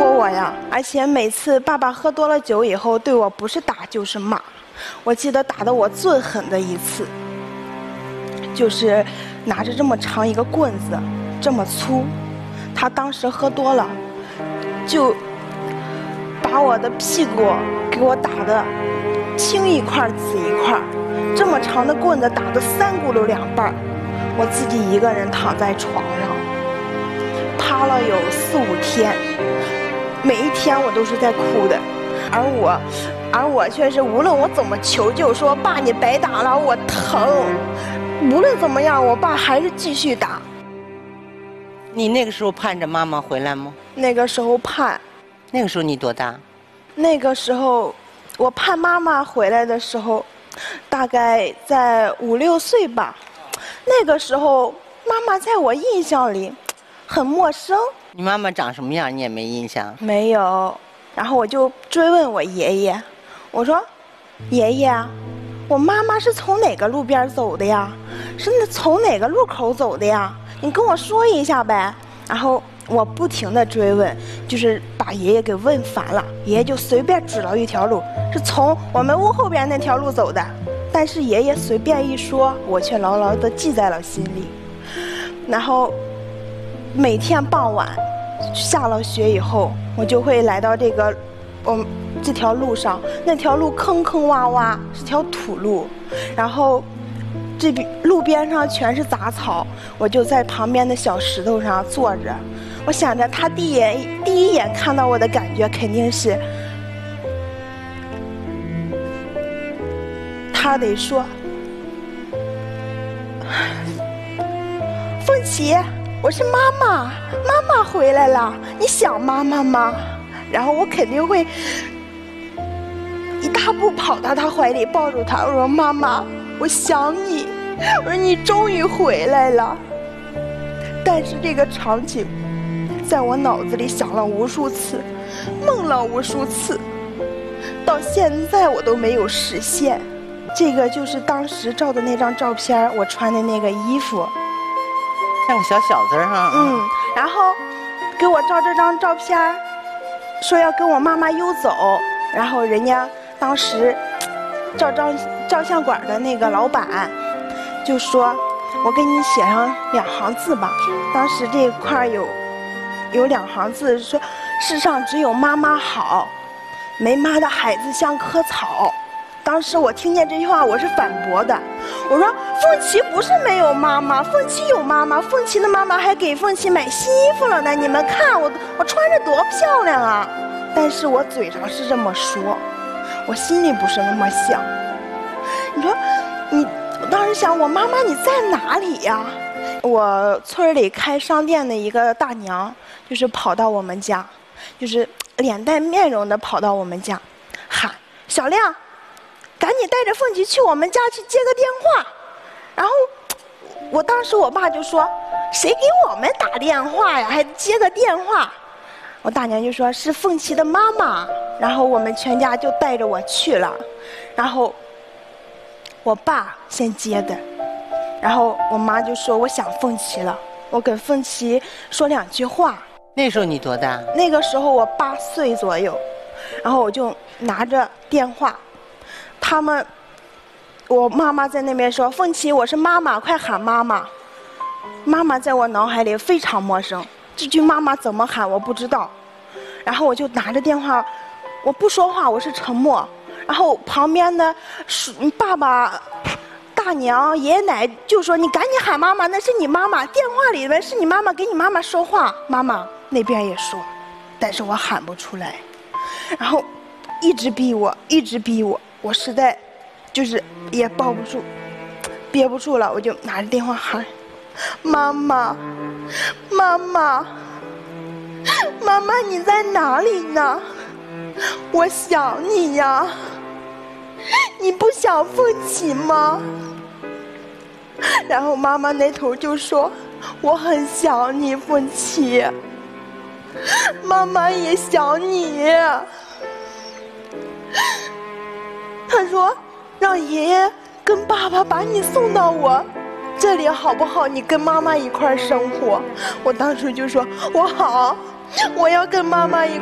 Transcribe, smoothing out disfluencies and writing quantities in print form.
说我呀，而且每次爸爸喝多了酒以后，对我不是打就是骂。我记得打得我最狠的一次，就是拿着这么长一个棍子，这么粗，他当时喝多了，就把我的屁股给我打得青一块紫一块，这么长的棍子打得三轱辘两半，我自己一个人躺在床上，趴了有4、5天，每一天我都是在哭的，而我却是无论我怎么求救，说爸你白打了，我疼，无论怎么样，我爸还是继续打。 你那个时候盼着妈妈回来吗？ 那个时候盼。 那个时候你多大？ 那个时候我盼妈妈回来的时候，大概在5、6岁吧。那个时候妈妈在我印象里很陌生。 你妈妈长什么样你也没印象？ 没有。然后我就追问我爷爷，我说爷爷，我妈妈是从哪个路边走的呀？是从哪个路口走的呀？你跟我说一下呗。然后我不停地追问，就是把爷爷给问烦了。爷爷就随便指了一条路，是从我们屋后边那条路走的。但是爷爷随便一说，我却牢牢地记在了心里。然后每天傍晚下了学以后，我就会来到这条路上，那条路坑坑洼洼，是条土路，然后路边上全是杂草，我就在旁边的小石头上坐着，我想着他第一眼看到我的感觉肯定是，他得说，凤琪，我是妈妈，妈妈回来了，你想妈妈吗？然后我肯定会一大步跑到他怀里，抱住他，我说妈妈，我想你，我说你终于回来了。但是这个场景在我脑子里想了无数次，梦了无数次，到现在我都没有实现。这个就是当时照的那张照片，我穿的那个衣服， 像个小小子哈。 然后给我照这张照片，说要跟我妈妈邮走，然后人家当时照相馆的那个老板就说，我给你写上2行字吧。当时这块有2行字说，世上只有妈妈好，没妈的孩子像棵草。当时我听见这句话，我是反驳的，我说凤琪不是没有妈妈，凤琪有妈妈，凤琪的妈妈还给凤琪买新衣服了呢，你们看我穿着多漂亮啊。但是我嘴上是这么说，我心里不是那么想。你说我当时想，我妈妈你在哪里呀？我村里开商店的一个大娘，就是跑到我们家，就是脸带面容的跑到我们家，喊小亮，赶紧带着凤琪去我们家去接个电话。然后当时我爸就说，谁给我们打电话呀，还接个电话？我大娘就说是凤琪的妈妈。然后我们全家就带着我去了，然后我爸先接的，然后我妈就说我想凤琪了，我跟凤琪说2句话。 那时候你多大？ 那个时候我8岁左右，然后我就拿着电话，我妈妈在那边说，凤琪我是妈妈，快喊妈妈。妈妈在我脑海里非常陌生，这句妈妈怎么喊我不知道。然后我就拿着电话，我不说话，我是沉默。然后旁边的爸爸、大娘、爷爷奶奶就说，你赶紧喊妈妈，那是你妈妈，电话里面是你妈妈给你妈妈说话。妈妈那边也说，但是我喊不出来。然后一直逼我，我实在就是也抱不住，憋不住了，我就拿着电话喊妈妈，妈妈，妈妈你在哪里呢？我想你呀，你不想凤琪吗？然后妈妈那头就说，我很想你凤琪，妈妈也想你。他说让爷爷跟爸爸把你送到我这里好不好？你跟妈妈一块生活。我当时就说我好，我要跟妈妈一块